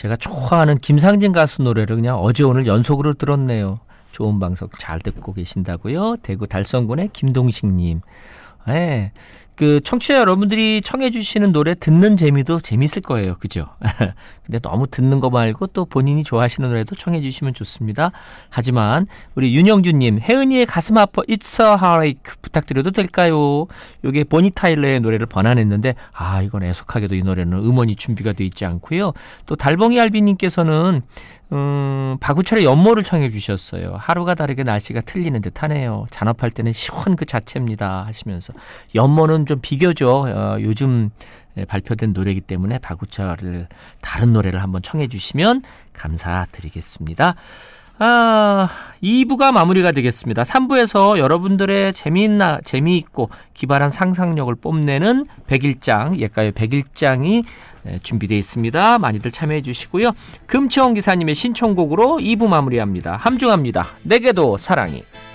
제가 좋아하는 김상진 가수 노래를 그냥 어제 오늘 연속으로 들었네요. 좋은 방송 잘 듣고 계신다고요. 대구 달성군의 김동식님. 네. 그 청취자 여러분들이 청해 주시는 노래 듣는 재미도 재밌을 거예요. 그죠? 근데 너무 듣는 거 말고 또 본인이 좋아하시는 노래도 청해 주시면 좋습니다. 하지만 우리 윤영주님, 혜은이의 가슴 아파 It's a Heartache 부탁드려도 될까요? 이게 보니 타일러의 노래를 번안했는데 이건 애석하게도 이 노래는 음원이 준비가 돼 있지 않고요. 또 달봉이 알비님께서는 박우철의 연모를 청해 주셨어요. 하루가 다르게 날씨가 틀리는 듯하네요. 잔업할 때는 시원 그 자체입니다 하시면서 연모는 좀 비교죠. 요즘 발표된 노래이기 때문에 박우철을 다른 노래를 한번 청해 주시면 감사드리겠습니다. 2부가 마무리가 되겠습니다. 3부에서 여러분들의 재미있고 기발한 상상력을 뽐내는 100일장, 예가요 100일장이 준비되어 있습니다. 많이들 참여해 주시고요. 금채원 기사님의 신청곡으로 2부 마무리합니다. 함중합니다. 내게도 사랑이.